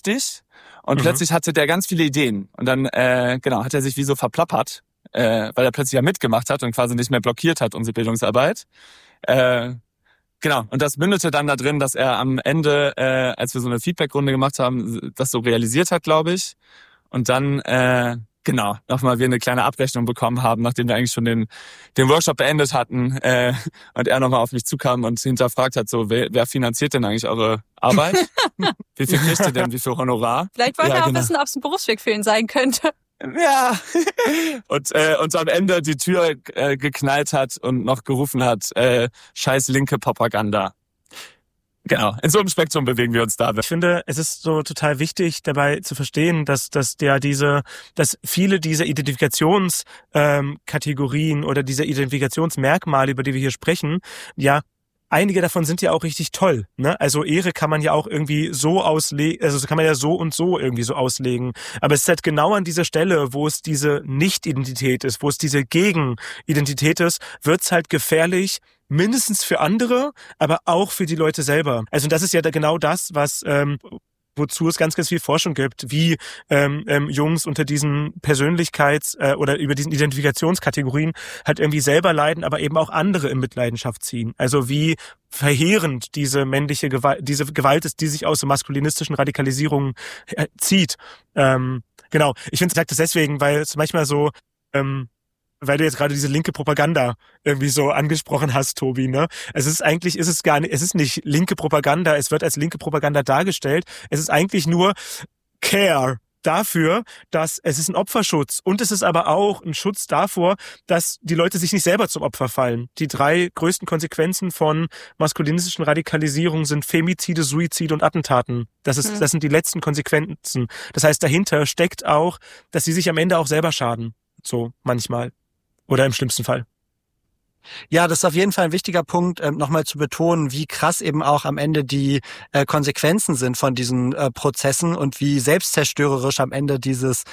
dich. Und plötzlich hatte der ganz viele Ideen. Und dann hat er sich wie so verplappert, weil er plötzlich ja mitgemacht hat und quasi nicht mehr blockiert hat unsere Bildungsarbeit. Und das mündete dann da drin, dass er am Ende, als wir so eine Feedbackrunde gemacht haben, das so realisiert hat, glaube ich. Und dann nochmal wir eine kleine Abrechnung bekommen haben, nachdem wir eigentlich schon den Workshop beendet hatten, und er nochmal auf mich zukam und hinterfragt hat, so, wer finanziert denn eigentlich eure Arbeit? Wie viel kriegt ihr denn, wie viel Honorar? Vielleicht wollte er auch wissen, ob es ein Berufsweg für ihn sein könnte. Ja. Und am Ende die Tür geknallt hat und noch gerufen hat, scheiß linke Propaganda. Genau, in so einem Spektrum bewegen wir uns da. Ich finde, es ist so total wichtig, dabei zu verstehen, dass viele dieser Identifikationskategorien oder diese Identifikationsmerkmale, über die wir hier sprechen, ja, einige davon sind ja auch richtig toll, ne? Also Ehre kann man ja auch irgendwie so auslegen, also kann man ja so und so irgendwie so auslegen. Aber es ist halt genau an dieser Stelle, wo es diese Nicht-Identität ist, wo es diese Gegenidentität ist, wird's halt gefährlich, mindestens für andere, aber auch für die Leute selber. Also das ist ja genau das, was wozu es ganz, ganz viel Forschung gibt, wie Jungs unter diesen oder über diesen Identifikationskategorien halt irgendwie selber leiden, aber eben auch andere in Mitleidenschaft ziehen. Also wie verheerend diese männliche Gewalt, diese Gewalt ist, die sich aus der maskulinistischen Radikalisierung zieht. Genau. Ich finde, ich sage das deswegen, weil es manchmal so weil du jetzt gerade diese linke Propaganda irgendwie so angesprochen hast, Tobi, ne? Es ist nicht linke Propaganda, es wird als linke Propaganda dargestellt. Es ist eigentlich nur Care dafür, dass es ist ein Opferschutz und es ist aber auch ein Schutz davor, dass die Leute sich nicht selber zum Opfer fallen. Die 3 größten Konsequenzen von maskulinistischen Radikalisierung sind Femizide, Suizide und Attentaten. Das sind die letzten Konsequenzen. Das heißt, dahinter steckt auch, dass sie sich am Ende auch selber schaden. So, manchmal. Oder im schlimmsten Fall. Ja, das ist auf jeden Fall ein wichtiger Punkt, nochmal zu betonen, wie krass eben auch am Ende die Konsequenzen sind von diesen Prozessen und wie selbstzerstörerisch am Ende dieses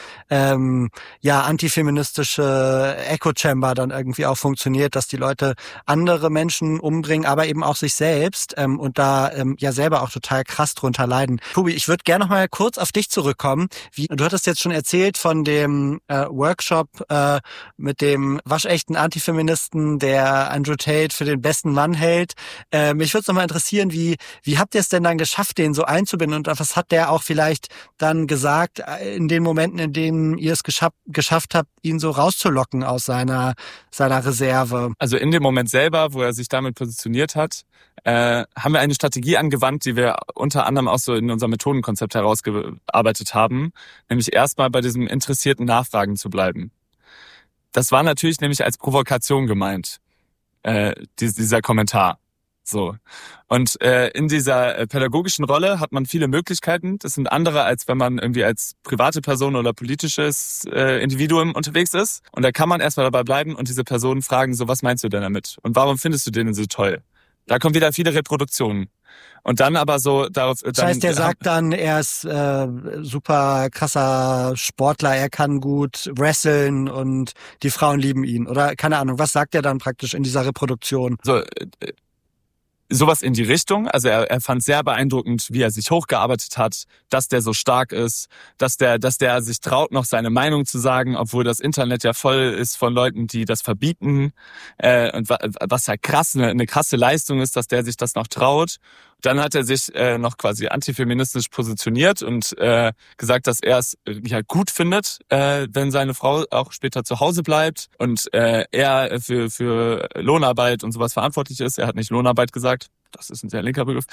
antifeministische Echo-Chamber dann irgendwie auch funktioniert, dass die Leute andere Menschen umbringen, aber eben auch sich selbst und da selber auch total krass drunter leiden. Tobi, ich würde gerne noch mal kurz auf dich zurückkommen. Du hattest jetzt schon erzählt von dem Workshop mit dem waschechten Antifeministen, der Andrew Tate für den besten Mann hält. Mich würde es nochmal interessieren, wie habt ihr es denn dann geschafft, den so einzubinden und was hat der auch vielleicht dann gesagt in den Momenten, in denen ihr es geschafft habt, ihn so rauszulocken aus seiner Reserve? Also in dem Moment selber, wo er sich damit positioniert hat, haben wir eine Strategie angewandt, die wir unter anderem auch so in unserem Methodenkonzept herausgearbeitet haben, nämlich erstmal bei diesem interessierten Nachfragen zu bleiben. Das war natürlich nämlich als Provokation gemeint. Dieser Kommentar. So. Und in dieser pädagogischen Rolle hat man viele Möglichkeiten. Das sind andere, als wenn man irgendwie als private Person oder politisches Individuum unterwegs ist. Und da kann man erstmal dabei bleiben und diese Person fragen, so, was meinst du denn damit? Und warum findest du den so toll? Da kommen wieder viele Reproduktionen. Und dann aber so darauf... Das heißt, der sagt dann, er ist super krasser Sportler, er kann gut wresteln und die Frauen lieben ihn. Oder keine Ahnung, was sagt er dann praktisch in dieser Reproduktion? So, sowas in die Richtung. Also er fand sehr beeindruckend, wie er sich hochgearbeitet hat, dass der so stark ist, dass der sich traut, noch seine Meinung zu sagen, obwohl das Internet ja voll ist von Leuten, die das verbieten. Und was ja krass, eine krasse Leistung ist, dass der sich das noch traut. Dann hat er sich noch quasi antifeministisch positioniert und gesagt, dass er es ja gut findet, wenn seine Frau auch später zu Hause bleibt und er für Lohnarbeit und sowas verantwortlich ist. Er hat nicht Lohnarbeit gesagt. Das ist ein sehr linker Begriff.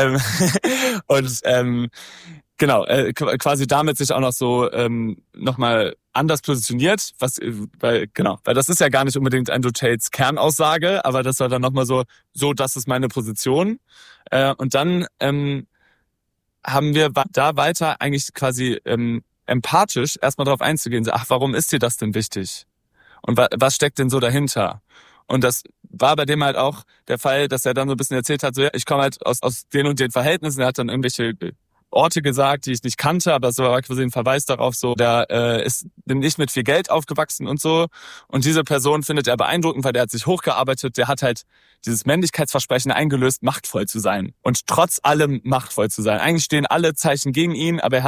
Quasi damit sich auch noch so nochmal anders positioniert, weil das ist ja gar nicht unbedingt Andrew Tates Kernaussage, aber das war dann nochmal so, das ist meine Position. Und dann haben wir da weiter eigentlich quasi empathisch erstmal drauf einzugehen, so, warum ist dir das denn wichtig? Und was steckt denn so dahinter? Und das war bei dem halt auch der Fall, dass er dann so ein bisschen erzählt hat, so, ja, ich komme halt aus den und den Verhältnissen. Er hat dann irgendwelche Orte gesagt, die ich nicht kannte, aber so war quasi ein Verweis darauf, so, der ist nicht mit viel Geld aufgewachsen und so. Und diese Person findet er beeindruckend, weil der hat sich hochgearbeitet, der hat halt dieses Männlichkeitsversprechen eingelöst, machtvoll zu sein. Und trotz allem machtvoll zu sein. Eigentlich stehen alle Zeichen gegen ihn, aber er